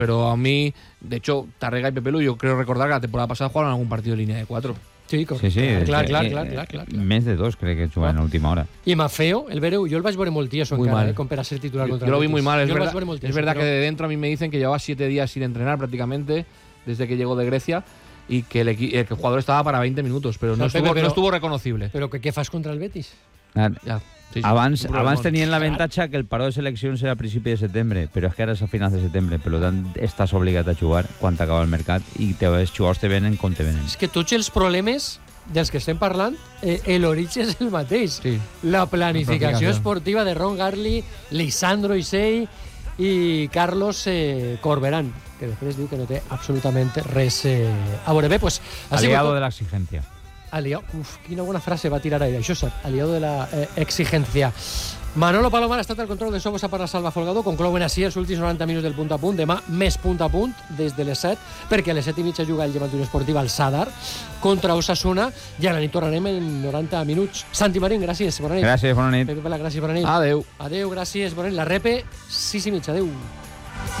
Pero a mí, de hecho, Tárrega y Pepe Lu, yo creo recordar que la temporada pasada jugaron algún partido de línea de 4. Sí, clar. Més de 2 crec que juguen a última hora. I Mafeo, el Vereu, jo el vaig veure molt tieso encara, com per a ser titular contra Yo lo vi Betis. muy mal, Jo el vaig veure molt es tieso, verdad però- que de dentro a mí me dicen que llevaba 7 días sin entrenar prácticamente desde que llegó de Grecia y que el jugador estaba para 20 minutos, pero no estuvo reconocible. Però què fas contra el Betis? Ja, sí, Abans un problemón. tenien l'avantatge que el paró de seleccions era a principi de setembre, però és que ara és a finals de setembre, per tant estàs obligat a jugar quan t'acaba el mercat i els jugadors te venen com te venen. És que tots els problemes dels que estem parlant, l'origen és el mateix. Sí. La planificació esportiva de Ron Garli, Lisandro Isei i Carlos Corberán, que després diu que no té absolutament res a veure. Bé, pues, Aliado de la exigencia. Aliado, quina bona frase va tirar ahí, això sap, aliado de la exigencia. Manolo Palomar ha estat al control de Sobos per la Salva Folgado, conclouen així els últims 90 minuts del punt a punt, demà més punt a punt des de les 7, perquè a les 7:30 juga el Llevant Unió Esportiva al Sadar contra Osasuna, i a la nit tornarem en 90 minuts. Santi Marín, gràcies, bona nit. Gràcies, bona nit. Pepe Pela, gràcies, bona nit. Adeu. Adeu, gràcies, bona nit. La repe, 6:30, adeu.